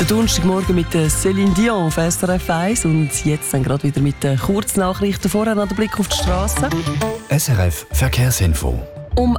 Der Donnerstagmorgen mit Céline Dion auf SRF 1 und jetzt dann gerade wieder mit den Kurznachrichten. Vorher noch der Blick auf die Straße. SRF Verkehrsinfo. Um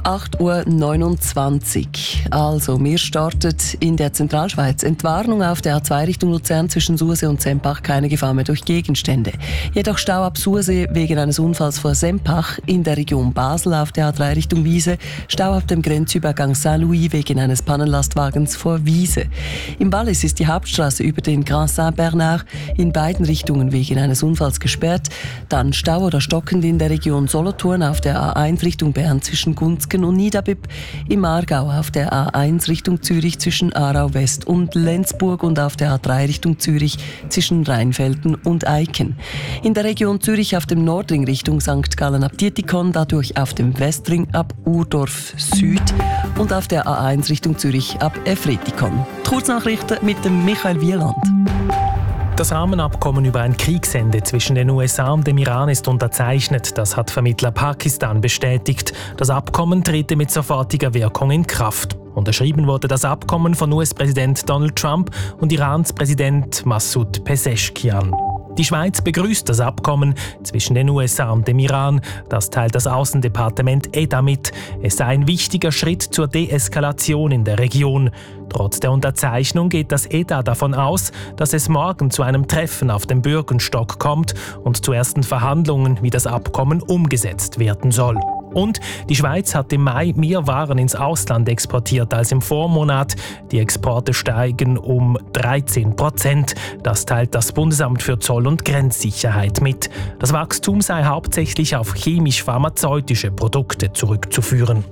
8.29 Uhr. Also, wir starten in der Zentralschweiz. Entwarnung auf der A2 Richtung Luzern zwischen Sursee und Sempach. Keine Gefahr mehr durch Gegenstände. Jedoch Stau ab Sursee wegen eines Unfalls vor Sempach. In der Region Basel auf der A3 Richtung Wiese. Stau ab dem Grenzübergang Saint-Louis wegen eines Pannenlastwagens vor Wiese. Im Wallis ist die Hauptstraße über den Grand Saint-Bernard in beiden Richtungen wegen eines Unfalls gesperrt. Dann Stau oder stockend in der Region Solothurn auf der A1 Richtung Bern zwischen Gunzgen und Niederbipp, im Aargau auf der A1 Richtung Zürich zwischen Aarau West und Lenzburg und auf der A3 Richtung Zürich zwischen Rheinfelden und Eiken. In der Region Zürich auf dem Nordring Richtung St. Gallen ab Dietikon, dadurch auf dem Westring ab Urdorf Süd und auf der A1 Richtung Zürich ab Efretikon. Die Kurznachrichten mit dem Michael Wieland. Das Rahmenabkommen über ein Kriegsende zwischen den USA und dem Iran ist unterzeichnet. Das hat Vermittler Pakistan bestätigt. Das Abkommen trete mit sofortiger Wirkung in Kraft. Unterschrieben wurde das Abkommen von US-Präsident Donald Trump und Irans Präsident Massoud Pezeshkian. Die Schweiz begrüßt das Abkommen zwischen den USA und dem Iran. Das teilt das Außendepartement EDA mit. Es sei ein wichtiger Schritt zur Deeskalation in der Region. Trotz der Unterzeichnung geht das EDA davon aus, dass es morgen zu einem Treffen auf dem Bürgenstock kommt und zu ersten Verhandlungen, wie das Abkommen umgesetzt werden soll. Und die Schweiz hat im Mai mehr Waren ins Ausland exportiert als im Vormonat. Die Exporte steigen um 13%. Das teilt das Bundesamt für Zoll- und Grenzsicherheit mit. Das Wachstum sei hauptsächlich auf chemisch-pharmazeutische Produkte zurückzuführen.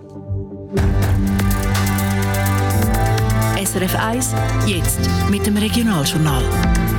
SRF 1, jetzt mit dem Regionaljournal.